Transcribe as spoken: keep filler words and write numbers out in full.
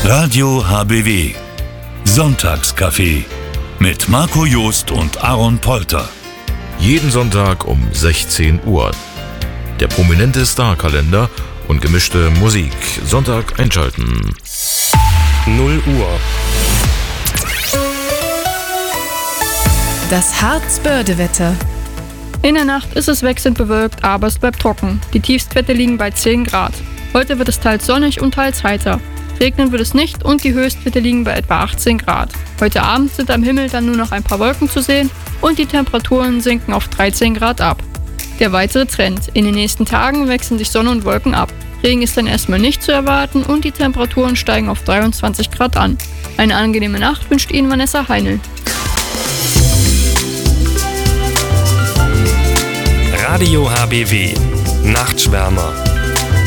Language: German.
Radio H B W Sonntagscafé mit Marco Joost und Aaron Polter. Jeden Sonntag um sechzehn Uhr. Der prominente Star-Kalender und gemischte Musik. Sonntag einschalten. null Uhr. Das Harzbörde-Wetter. In der Nacht ist es wechselnd bewölkt, aber es bleibt trocken. Die Tiefstwerte liegen bei zehn Grad. Heute wird es teils sonnig und teils heiter. Regnen wird es nicht und die Höchstwerte liegen bei etwa achtzehn Grad. Heute Abend sind am Himmel dann nur noch ein paar Wolken zu sehen und die Temperaturen sinken auf dreizehn Grad ab. Der weitere Trend: in den nächsten Tagen wechseln sich Sonne und Wolken ab. Regen ist dann erstmal nicht zu erwarten und die Temperaturen steigen auf dreiundzwanzig Grad an. Eine angenehme Nacht wünscht Ihnen Vanessa Heinl. Radio H B W Nachtschwärmer.